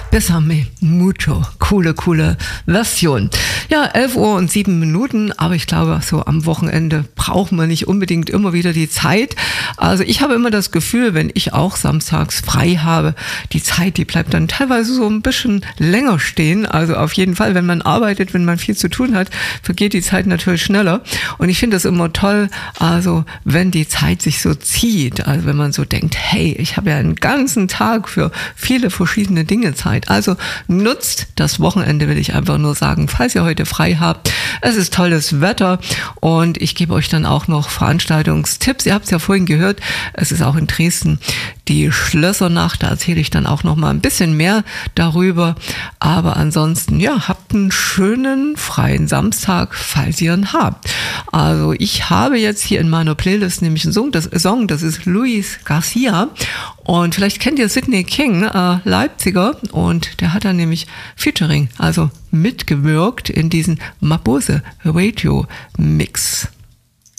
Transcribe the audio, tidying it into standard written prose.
Bésame mucho. Coole Version. Ja, 11 Uhr und 7 Minuten, aber ich glaube, so am Wochenende braucht man nicht unbedingt immer wieder die Zeit. Also ich habe immer das Gefühl, wenn ich auch samstags frei habe, die Zeit, die bleibt dann teilweise so ein bisschen länger stehen. Also auf jeden Fall, wenn man arbeitet, wenn man viel zu tun hat, vergeht die Zeit natürlich schneller. Und ich finde das immer toll, also wenn die Zeit sich so zieht, also wenn man so denkt, hey, ich habe ja einen ganzen Tag für viele verschiedene Dinge Zeit. Also nutzt das Wochenende, will ich einfach nur sagen, falls ihr heute frei habt. Es ist tolles Wetter und ich gebe euch dann auch noch Veranstaltungstipps. Ihr habt es ja vorhin gehört, es ist auch in Dresden die Schlössernacht. Da erzähle ich dann auch noch mal ein bisschen mehr darüber. Aber ansonsten, ja, habt einen schönen freien Samstag, falls ihr ihn habt. Also ich habe jetzt hier in meiner Playlist nämlich einen Song, das ist Luis Garcia. Und vielleicht kennt ihr Sidney King, Leipziger, und der hat dann nämlich Featuring, also mitgewirkt in diesen Mabuse Radio Mix.